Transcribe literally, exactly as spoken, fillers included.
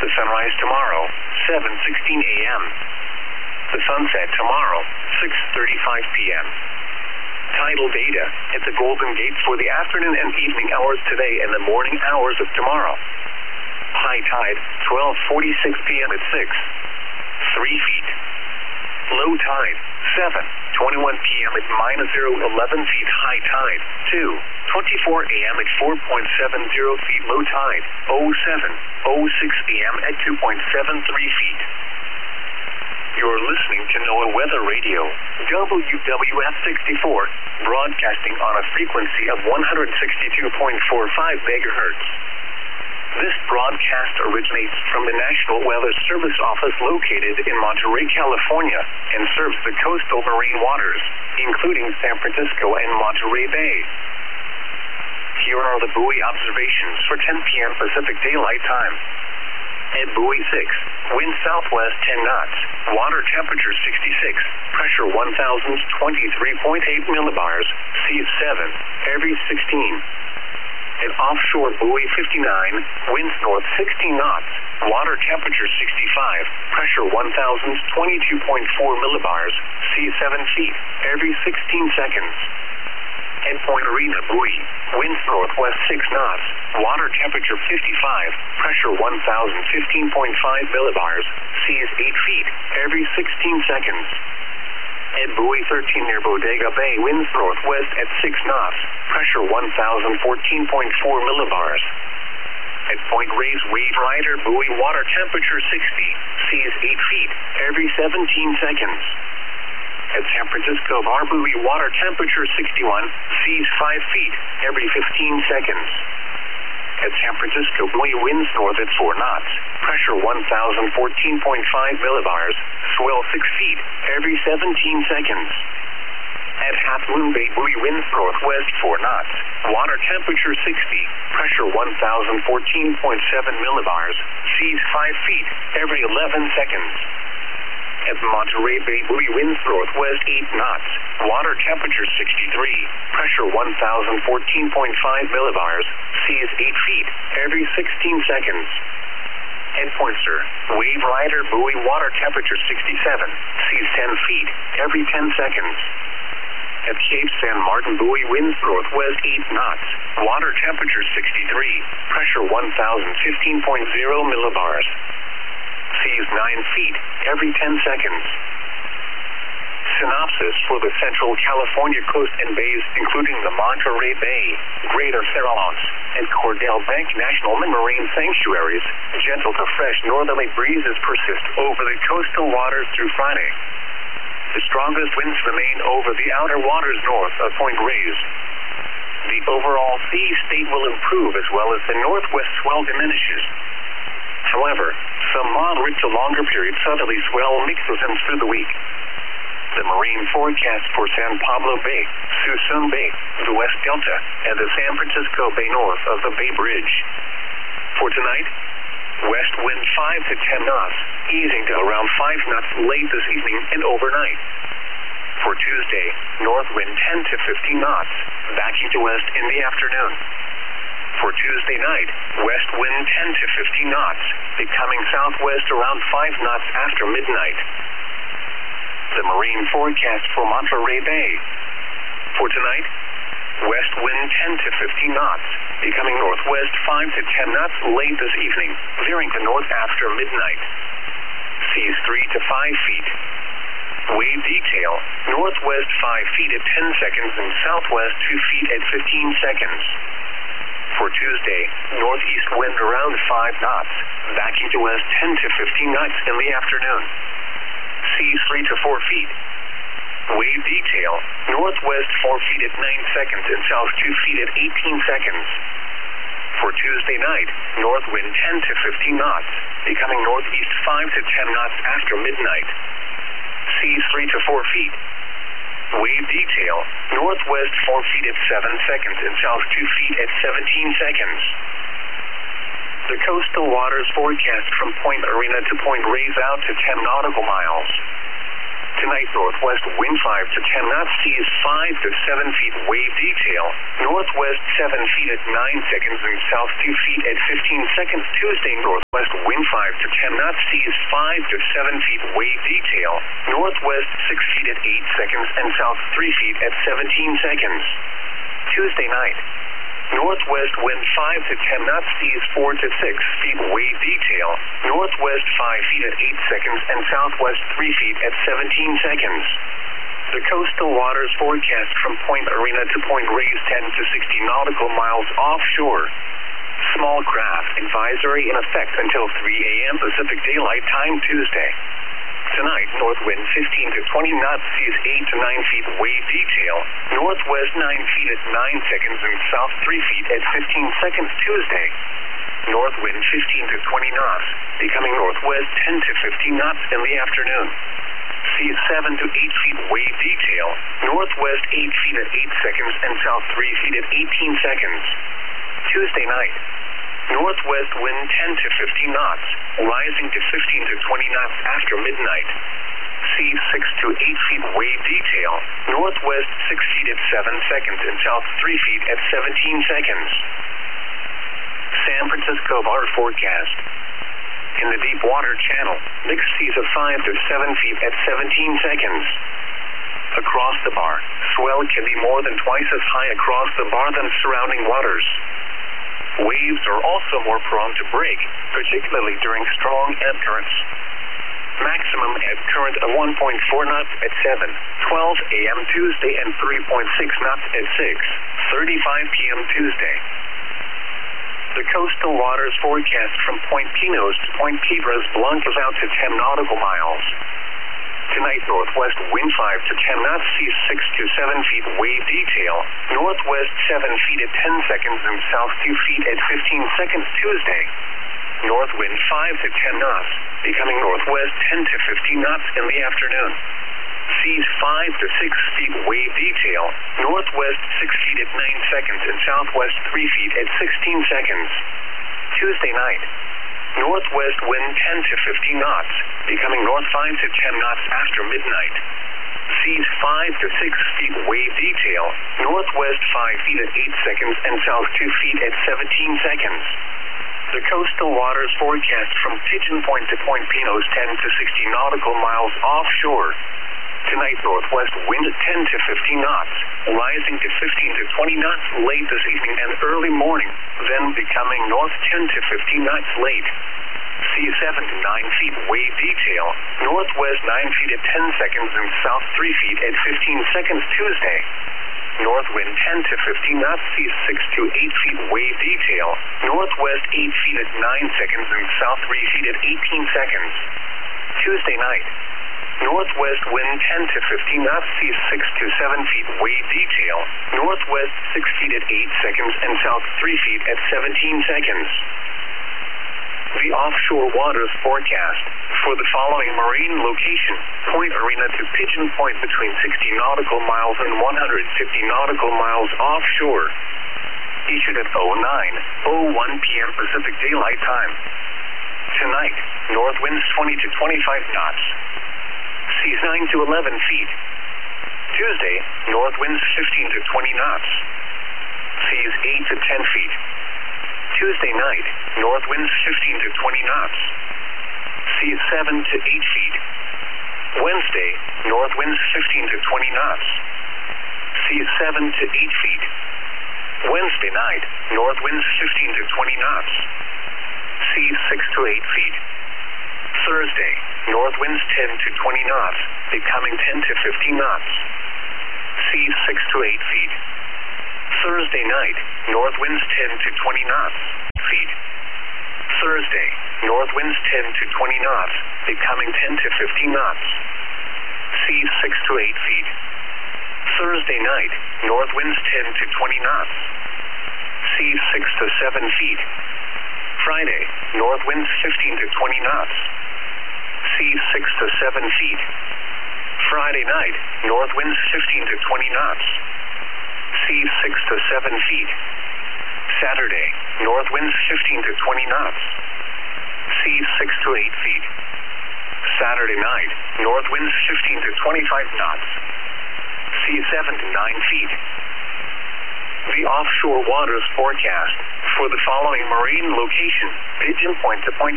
The sunrise tomorrow, seven sixteen a m The sunset tomorrow, six thirty-five p m Tidal data at the Golden Gate for the afternoon and evening hours today and the morning hours of tomorrow. High tide, twelve forty-six p m at six, three feet. Low tide, seven twenty-one p m at minus zero, eleven feet. High tide, two twenty-four a m at four point seven zero feet. Low tide, oh seven oh six p m at two point seven three feet. You're listening to NOAA Weather Radio, W W F sixty-four, broadcasting on a frequency of one hundred sixty-two point four five megahertz. This broadcast originates from the National Weather Service office located in Monterey, California, and serves the coastal marine waters, including San Francisco and Monterey Bay. Here are the buoy observations for ten p m Pacific Daylight Time. At buoy six, wind southwest ten knots, water temperature sixty-six, pressure one thousand twenty-three point eight millibars, seas seven, every sixteen. At offshore buoy fifty-nine, winds north sixteen knots, water temperature sixty-five, pressure one thousand twenty-two point four millibars, seas seven feet, every sixteen seconds. At Point Arena buoy, winds northwest six knots, water temperature fifty-five, pressure one thousand fifteen point five millibars, seas eight feet, every sixteen seconds. At buoy thirteen near Bodega Bay, winds northwest at six knots, pressure one thousand fourteen point four millibars. At Point Reyes Wave Rider buoy, water temperature sixty, seas eight feet, every seventeen seconds. At San Francisco Bar buoy, water temperature sixty-one, seas five feet, every fifteen seconds. At San Francisco buoy, winds north at four knots, pressure one thousand fourteen point five millibars, swell six feet, every seventeen seconds. At Half Moon Bay buoy, winds northwest four knots, water temperature sixty, pressure one thousand fourteen point seven millibars, seas five feet, every eleven seconds. At Monterey Bay buoy, winds northwest eight knots, water temperature sixty-three, pressure one thousand fourteen point five millibars, seas eight feet, every sixteen seconds. At Pointer, Wave Rider buoy, water temperature sixty-seven, seas ten feet, every ten seconds. At Cape San Martin buoy, winds northwest eight knots, water temperature sixty-three, pressure one thousand fifteen point zero millibars. Seas nine feet, every ten seconds. Synopsis for the Central California coast and bays, including the Monterey Bay, Greater Farallones, and Cordell Bank National Marine Sanctuaries. Gentle to fresh northerly breezes persist over the coastal waters through Friday. The strongest winds remain over the outer waters north of Point Reyes. The overall sea state will improve as well as the northwest swell diminishes. However, some moderate to longer period southerly swell mixes in through the week. The marine forecast for San Pablo Bay, Suisun Bay, the West Delta, and the San Francisco Bay north of the Bay Bridge. For tonight, west wind five to ten knots, easing to around five knots late this evening and overnight. For Tuesday, north wind ten to fifteen knots, backing to west in the afternoon. For Tuesday night, west wind ten to fifteen knots, becoming southwest around five knots after midnight. The marine forecast for Monterey Bay. For tonight, west wind ten to fifteen knots, becoming northwest five to ten knots late this evening, veering to north after midnight. Seas three to five feet. Wave detail, northwest five feet at ten seconds and southwest two feet at fifteen seconds. For Tuesday, northeast wind around five knots, backing to west ten to fifteen knots in the afternoon. Seas three to four feet. Wave detail, northwest four feet at nine seconds and south two feet at eighteen seconds. For Tuesday night, north wind ten to fifteen knots, becoming northeast five to ten knots after midnight. Seas three to four feet. Wave detail, northwest four feet at seven seconds and south two feet at seventeen seconds. The coastal waters forecast from Point Arena to Point Reyes out to ten nautical miles. Tonight, northwest wind five to ten knots, seas five to seven feet, wave detail. Northwest seven feet at nine seconds and south two feet at fifteen seconds. Tuesday, northwest wind five to ten knots, seas five to seven feet, wave detail. Northwest six feet at eight seconds and south three feet at seventeen seconds. Tuesday night, northwest wind five to ten knots, seas four to six feet, wave detail. Northwest five feet at eight seconds and southwest three feet at seventeen seconds. The coastal waters forecast from Point Arena to Point Reyes, ten to sixty nautical miles offshore. Small craft advisory in effect until three a m Pacific Daylight Time Tuesday. Tonight, north wind fifteen to twenty knots, seas eight to nine feet, wave detail. Northwest nine feet at nine seconds and south three feet at fifteen seconds. Tuesday, north wind fifteen to twenty knots, becoming northwest ten to fifteen knots in the afternoon. Seas seven to eight feet, wave detail. Northwest eight feet at eight seconds and south three feet at eighteen seconds. Tuesday night, northwest wind ten to fifteen knots, rising to fifteen to twenty knots after midnight. Seas six to eight feet, wave detail. Northwest six feet at seven seconds and south three feet at seventeen seconds. San Francisco Bar forecast. In the deep water channel, mixed seas of five to seven feet at seventeen seconds. Across the bar, swell can be more than twice as high across the bar than surrounding waters. Waves are also more prone to break, particularly during strong ebb currents. Maximum ebb current of one point four knots at seven twelve a m Tuesday and three point six knots at six thirty-five p m Tuesday. The coastal waters forecast from Point Pinos to Point Piedras Blancas out to ten nautical miles. Tonight, northwest wind five to ten knots, seas six to seven feet, wave detail. Northwest seven feet at ten seconds and south two feet at fifteen seconds. Tuesday, north wind five to ten knots, becoming northwest ten to fifteen knots in the afternoon. Seas five to six feet, wave detail. Northwest six feet at nine seconds and southwest three feet at sixteen seconds. Tuesday night, northwest wind ten to fifteen knots, becoming north five to ten knots after midnight. Seas five to six feet, wave detail. Northwest five feet at eight seconds and south two feet at seventeen seconds. The coastal waters forecast from Pigeon Point to Point Pinos, ten to sixty nautical miles offshore. Tonight, northwest wind ten to fifteen knots, rising to fifteen to twenty knots late this evening and early morning, then becoming north ten to fifteen knots late. Seas seven to nine feet, wave detail. Northwest nine feet at ten seconds and south three feet at fifteen seconds. Tuesday, north wind ten to fifteen knots, seas six to eight feet, wave detail. Northwest eight feet at nine seconds and south three feet at eighteen seconds. Tuesday night, northwest wind ten to fifteen knots, seas six to seven feet, wave detail. Northwest six feet at eight seconds and south three feet at seventeen seconds. The offshore waters forecast for the following marine location: Point Arena to Pigeon Point between sixty nautical miles and one hundred fifty nautical miles offshore. Issued at oh nine oh one p m Pacific Daylight Time. Tonight, north winds twenty to twenty-five knots. Seas nine to eleven feet. Tuesday, north winds fifteen to twenty knots. Seas eight to ten feet. Tuesday night, north winds fifteen to twenty knots. Seas seven to eight feet. Wednesday, north winds fifteen to twenty knots. Seas seven to eight feet. Wednesday night, north winds fifteen to twenty knots. Seas six to eight feet. Thursday, north winds ten to twenty knots, becoming ten to fifteen knots. Seas six to eight feet. Thursday night, north winds ten to twenty knots, feet. Thursday, north winds ten to twenty knots, becoming ten to fifteen knots. Seas six to eight feet. Thursday night, north winds ten to twenty knots. Seas six to seven feet. Friday, north winds fifteen to twenty knots. Seas six to seven feet. Friday night, north winds fifteen to twenty knots. Seas six to seven feet. Saturday, north winds fifteen to twenty knots. Seas six to eight feet. Saturday night, North winds fifteen to twenty-five knots. Sea seven to nine feet. The offshore waters forecast for the following marine location, Pigeon Point to Point